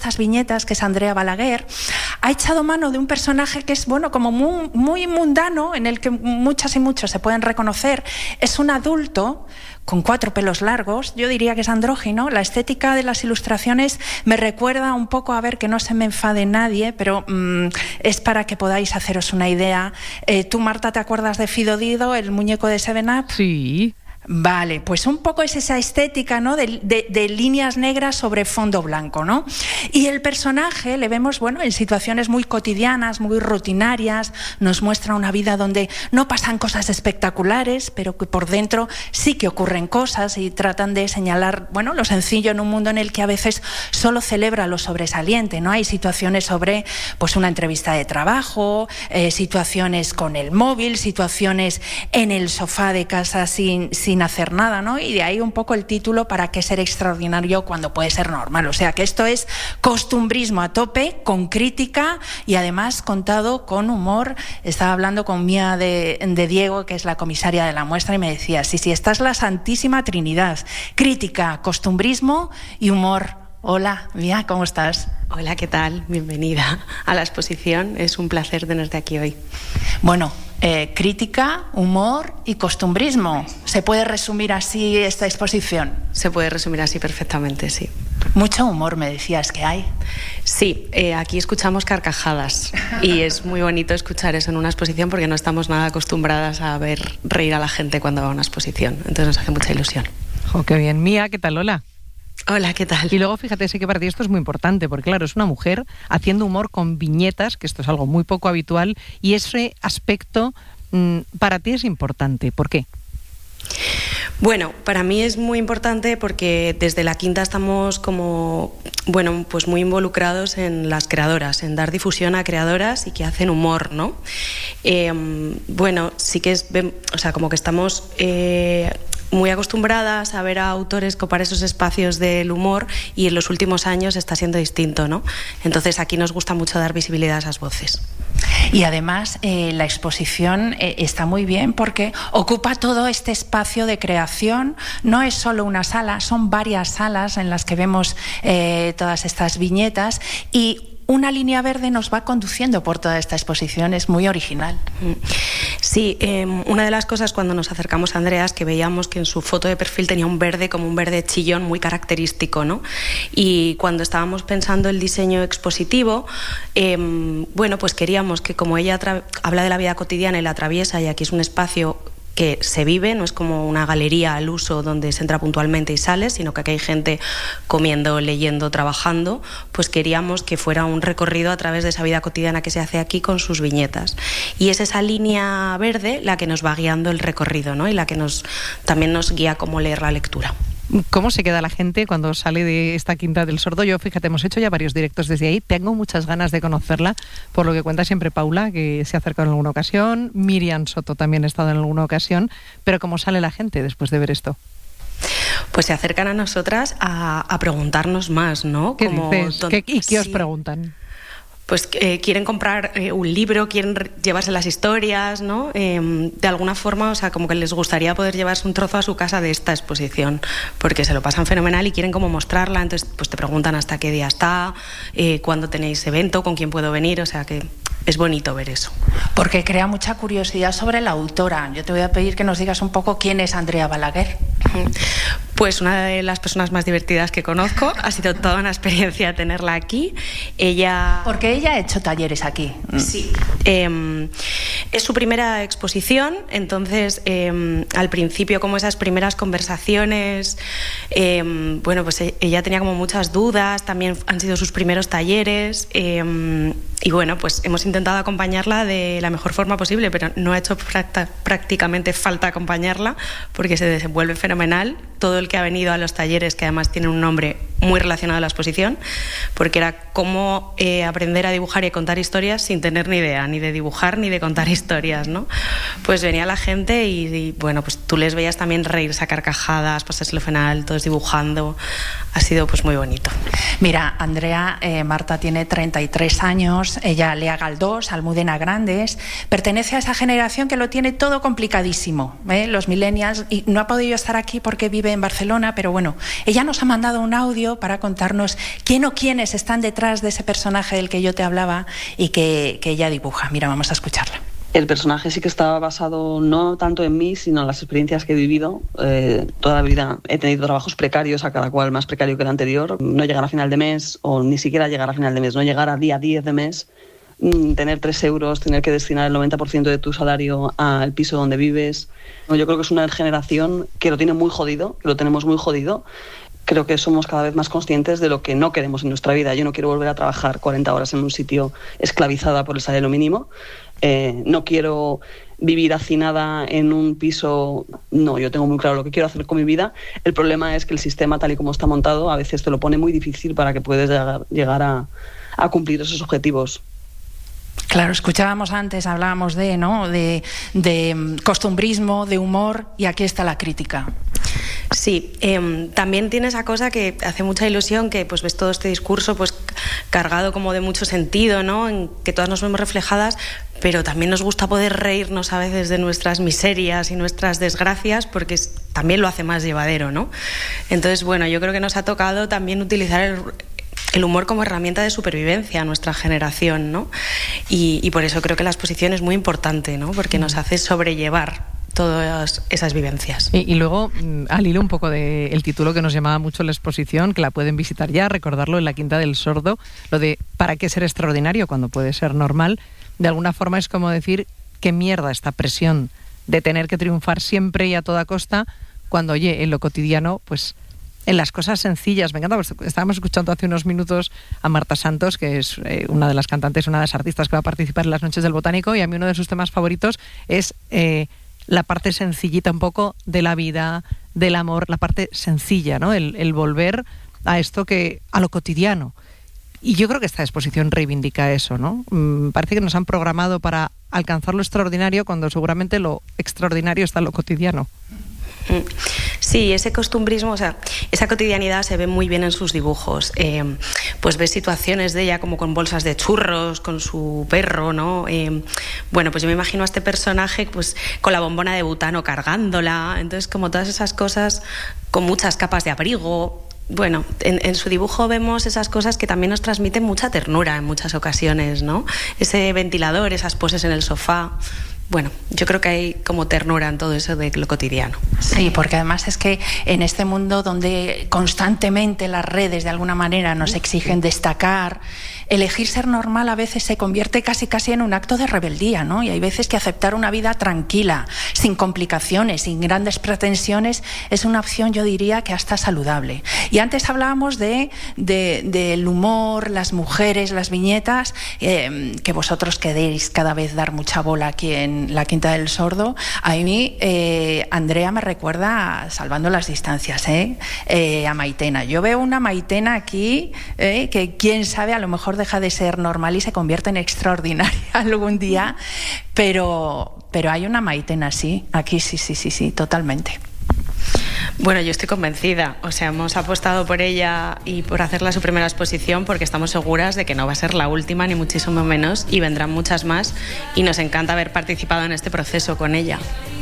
estas viñetas, que es Andrea Balaguer, ha echado mano de un personaje que es, bueno, como muy mundano, en el que muchas y muchos se pueden reconocer. Es un adulto con 4 pelos largos, yo diría que es andrógino. La estética de las ilustraciones me recuerda un poco, a ver, que no se me enfade nadie, pero es para que podáis haceros una idea. ¿Tú, Marta, te acuerdas de Fido Dido, el muñeco de 7up? Sí. Vale, pues un poco es esa estética, ¿no?, de líneas negras sobre fondo blanco, ¿no? Y el personaje le vemos, bueno, en situaciones muy cotidianas, muy rutinarias. Nos muestra una vida donde no pasan cosas espectaculares, pero que por dentro sí que ocurren cosas, y tratan de señalar, bueno, lo sencillo en un mundo en el que a veces solo celebra lo sobresaliente, ¿no? Hay situaciones sobre, pues, una entrevista de trabajo, situaciones con el móvil, situaciones en el sofá de casa sin hacer nada, ¿no? Y de ahí un poco el título, ¿para qué ser extraordinario cuando puede ser normal? O sea que esto es costumbrismo a tope, con crítica y además contado con humor. Estaba hablando con Mía de Diego, que es la comisaria de la muestra, y me decía, sí, esta es la santísima trinidad: crítica, costumbrismo y humor. Hola, Mía, ¿cómo estás? Hola, ¿qué tal? Bienvenida a la exposición. Es un placer tenerte aquí hoy. Bueno, crítica, humor y costumbrismo. ¿Se puede resumir así esta exposición? Se puede resumir así perfectamente, sí. Mucho humor, me decías que hay. Sí, aquí escuchamos carcajadas y es muy bonito escuchar eso en una exposición, porque no estamos nada acostumbradas a ver reír a la gente cuando va a una exposición. Entonces nos hace mucha ilusión. Oh, qué bien. Mía, ¿qué tal? Hola. Hola, ¿qué tal? Y luego, fíjate, sé que para ti esto es muy importante, porque claro, es una mujer haciendo humor con viñetas, que esto es algo muy poco habitual, y ese aspecto para ti es importante. ¿Por qué? Bueno, para mí es muy importante porque desde la Quinta estamos como, bueno, pues muy involucrados en las creadoras, en dar difusión a creadoras y que hacen humor, ¿no? Bueno, sí que es, o sea, como que estamos muy acostumbradas a ver a autores copar esos espacios del humor, y en los últimos años está siendo distinto, ¿no? Entonces aquí nos gusta mucho dar visibilidad a esas voces. Y además la exposición está muy bien porque ocupa todo este espacio de creación. No es solo una sala, son varias salas en las que vemos todas estas viñetas, y una línea verde nos va conduciendo por toda esta exposición. Es muy original. Sí, una de las cosas cuando nos acercamos a Andrea es que veíamos que en su foto de perfil tenía un verde, como un verde chillón muy característico, ¿no? Y cuando estábamos pensando el diseño expositivo, bueno, pues queríamos que, como ella habla de la vida cotidiana y la atraviesa, y aquí es un espacio que se vive, no es como una galería al uso donde se entra puntualmente y sale, sino que aquí hay gente comiendo, leyendo, trabajando, pues queríamos que fuera un recorrido a través de esa vida cotidiana que se hace aquí con sus viñetas. Y es esa línea verde la que nos va guiando el recorrido, ¿no? Y la que también nos guía cómo leer la lectura. ¿Cómo se queda la gente cuando sale de esta Quinta del Sordo? Yo, fíjate, hemos hecho ya varios directos desde ahí. Tengo muchas ganas de conocerla, por lo que cuenta siempre Paula, que se ha acercado en alguna ocasión. Miriam Soto también ha estado en alguna ocasión. Pero ¿cómo sale la gente después de ver esto? Pues se acercan a nosotras a preguntarnos más, ¿no? ¿Qué dices? ¿Y qué os preguntan? Pues quieren comprar un libro, quieren llevarse las historias, ¿no? De alguna forma, o sea, como que les gustaría poder llevarse un trozo a su casa de esta exposición, porque se lo pasan fenomenal y quieren como mostrarla. Entonces, pues te preguntan hasta qué día está, cuándo tenéis evento, con quién puedo venir, o sea que es bonito ver eso. Porque crea mucha curiosidad sobre la autora. Yo te voy a pedir que nos digas un poco quién es Andrea Balaguer. Pues una de las personas más divertidas que conozco. Ha sido toda una experiencia tenerla aquí. Porque ella ha hecho talleres aquí. Sí. Es su primera exposición, entonces al principio, como esas primeras conversaciones, bueno, pues ella tenía como muchas dudas, también han sido sus primeros talleres, y bueno, pues hemos intentado acompañarla de la mejor forma posible, pero no ha hecho prácticamente falta acompañarla, porque se desenvuelve fenomenal. Todo el que ha venido a los talleres, que además tienen un nombre muy relacionado a la exposición, porque era cómo aprender a dibujar y a contar historias sin tener ni idea, ni de dibujar ni de contar historias, ¿no? Pues venía la gente y bueno, pues tú les veías también reírse a carcajadas, pasárselo fenomenal, todos dibujando. Ha sido pues muy bonito. Mira, Andrea, Marta tiene 33 años, ella Lea Galdós, Almudena Grandes, pertenece a esa generación que lo tiene todo complicadísimo, los millennials, y no ha podido estar aquí porque vive en Barcelona, pero bueno, ella nos ha mandado un audio para contarnos quién o quiénes están detrás de ese personaje del que yo te hablaba y que ella dibuja. Mira, vamos a escucharla. El personaje sí que estaba basado no tanto en mí, sino en las experiencias que he vivido. Toda la vida he tenido trabajos precarios, a cada cual más precario que el anterior. No llegar a final de mes, o ni siquiera llegar a final de mes, no llegar a día 10 de mes, tener 3 euros, tener que destinar el 90% de tu salario al piso donde vives. Yo creo que es una generación que lo tiene muy jodido, que lo tenemos muy jodido. Creo que somos cada vez más conscientes de lo que no queremos en nuestra vida. Yo no quiero volver a trabajar 40 horas en un sitio esclavizada por el salario mínimo. No quiero vivir hacinada en un piso. No, yo tengo muy claro lo que quiero hacer con mi vida. El problema es que el sistema, tal y como está montado, a veces te lo pone muy difícil para que puedas llegar a cumplir esos objetivos. Claro, escuchábamos antes, hablábamos de costumbrismo, de humor, y aquí está la crítica. Sí, también tiene esa cosa que hace mucha ilusión, que pues ves todo este discurso pues cargado como de mucho sentido, ¿no? En que todas nos vemos reflejadas, pero también nos gusta poder reírnos a veces de nuestras miserias y nuestras desgracias, porque también lo hace más llevadero, ¿no? Entonces, bueno, yo creo que nos ha tocado también utilizar el humor como herramienta de supervivencia a nuestra generación, ¿no? Y por eso creo que la exposición es muy importante, ¿no? Porque nos hace sobrellevar todas esas vivencias. Y luego, al hilo un poco del título que nos llamaba mucho la exposición, que la pueden visitar ya, recordarlo, en la Quinta del Sordo, lo de ¿para qué ser extraordinario cuando puede ser normal? De alguna forma es como decir, qué mierda esta presión de tener que triunfar siempre y a toda costa, cuando, oye, en lo cotidiano, pues en las cosas sencillas. Me encanta, pues, estábamos escuchando hace unos minutos a Marta Santos, que es una de las cantantes, una de las artistas que va a participar en las Noches del Botánico, y a mí uno de sus temas favoritos es la parte sencillita un poco de la vida, del amor, la parte sencilla, ¿no? El volver a esto, a lo cotidiano. Y yo creo que esta exposición reivindica eso, ¿no? Parece que nos han programado para alcanzar lo extraordinario cuando seguramente lo extraordinario está en lo cotidiano. Sí, ese costumbrismo, o sea, esa cotidianidad se ve muy bien en sus dibujos. Pues ves situaciones de ella como con bolsas de churros, con su perro, ¿no? Bueno, pues yo me imagino a este personaje pues con la bombona de butano cargándola. Entonces, como todas esas cosas con muchas capas de abrigo. Bueno, en su dibujo vemos esas cosas que también nos transmiten mucha ternura en muchas ocasiones, ¿no? Ese ventilador, esas poses en el sofá. Bueno, yo creo que hay como ternura en todo eso de lo cotidiano. Sí, porque además es que en este mundo donde constantemente las redes de alguna manera nos exigen destacar, elegir ser normal a veces se convierte casi en un acto de rebeldía, ¿no? Y hay veces que aceptar una vida tranquila, sin complicaciones, sin grandes pretensiones, es una opción, yo diría, que hasta saludable. Y antes hablábamos del humor, las mujeres, las viñetas, que vosotros queréis cada vez dar mucha bola aquí en la Quinta del Sordo. A mí, Andrea me recuerda, salvando las distancias, a Maitena. Yo veo una Maitena aquí que quién sabe, a lo mejor deja de ser normal y se convierte en extraordinaria algún día, pero hay una Maitena así, aquí sí, totalmente. Bueno, yo estoy convencida, o sea, hemos apostado por ella y por hacerla su primera exposición porque estamos seguras de que no va a ser la última, ni muchísimo menos, y vendrán muchas más, y nos encanta haber participado en este proceso con ella.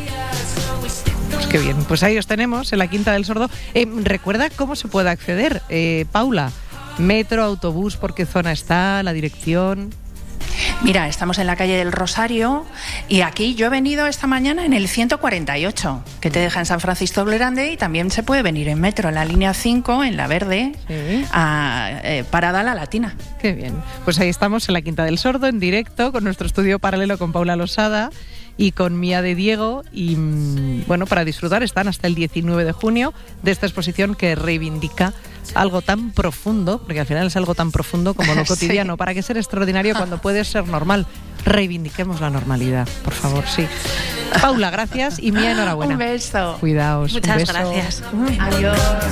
Pues qué bien, pues ahí os tenemos en la Quinta del Sordo. ¿Recuerda cómo se puede acceder, Paula? Metro, autobús, ¿por qué zona está? ¿La dirección? Mira, estamos en la calle del Rosario y aquí yo he venido esta mañana en el 148, que te deja en San Francisco del Grande, y también se puede venir en metro, en la línea 5, en la verde, sí. Parada La Latina. Qué bien. Pues ahí estamos en la Quinta del Sordo, en directo, con nuestro estudio paralelo con Paula Losada y con Mía de Diego, y bueno, para disfrutar están hasta el 19 de junio de esta exposición que reivindica algo tan profundo, porque al final es algo tan profundo como lo cotidiano. Sí. ¿Para qué ser extraordinario cuando puede ser normal? Reivindiquemos la normalidad, por favor, sí. Paula, gracias, y Mía, enhorabuena. Un beso. Cuidaos. Muchas un beso. Gracias. Adiós.